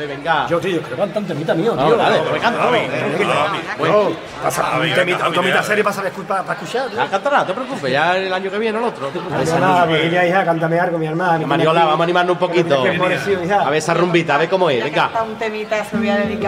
hombre, venga. Yo, tío, yo creo que canta un temita mío, tío. No, dale, pues canta. Un temita serio para escuchar, tío. Ya cantará, no te preocupes, ya el año que viene el otro. Nada, Virginia, hija, cántame algo, mi hermana. Mariola, vamos a animarnos un poquito. A ver esa rumbita, a ver cómo es, venga. Un temita se lo voy a dedicar.